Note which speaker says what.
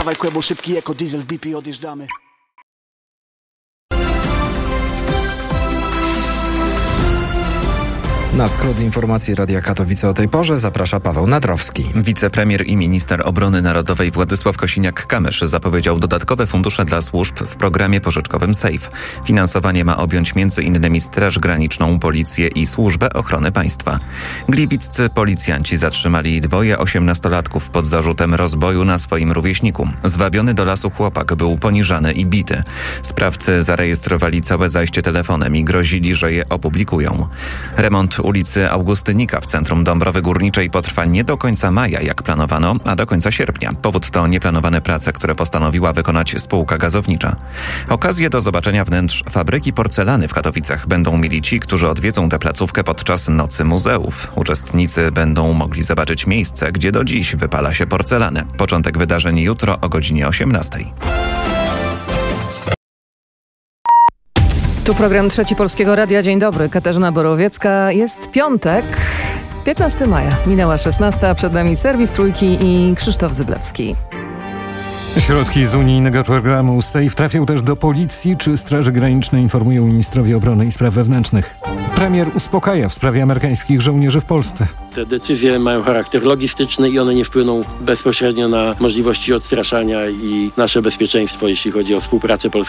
Speaker 1: Dawaj kłębo szybki jako diesel w BP, odjeżdżamy.
Speaker 2: Na skrót informacji Radia Katowice o tej porze zaprasza Paweł Nadrowski.
Speaker 3: Wicepremier i minister obrony narodowej Władysław Kosiniak-Kamysz zapowiedział dodatkowe fundusze dla służb w programie pożyczkowym SAFE. Finansowanie ma objąć m.in. Straż Graniczną, Policję i Służbę Ochrony Państwa. Gliwiccy policjanci zatrzymali 2 18-latków pod zarzutem rozboju na swoim rówieśniku. Zwabiony do lasu chłopak był poniżany i bity. Sprawcy zarejestrowali całe zajście telefonem i grozili, że je opublikują. Remont ulicy Augustynika w centrum Dąbrowy Górniczej potrwa nie do końca maja, jak planowano, a do końca sierpnia. Powód to nieplanowane prace, które postanowiła wykonać spółka gazownicza. Okazję do zobaczenia wnętrz fabryki porcelany w Katowicach będą mieli ci, którzy odwiedzą tę placówkę podczas Nocy Muzeów. Uczestnicy będą mogli zobaczyć miejsce, gdzie do dziś wypala się porcelanę. Początek wydarzeń jutro o godzinie 18.
Speaker 4: Tu program Trzeci Polskiego Radia. Dzień dobry, Katarzyna Borowiecka. Jest piątek, 15 maja. Minęła 16, a przed nami serwis Trójki i Krzysztof Zyblewski.
Speaker 5: Środki z unijnego programu SAFE trafią też do policji czy Straży Granicznej, informują ministrowie obrony i spraw wewnętrznych. Premier uspokaja w sprawie amerykańskich żołnierzy w Polsce.
Speaker 6: Te decyzje mają charakter logistyczny i one nie wpłyną bezpośrednio na możliwości odstraszania i nasze bezpieczeństwo, jeśli chodzi o współpracę polską.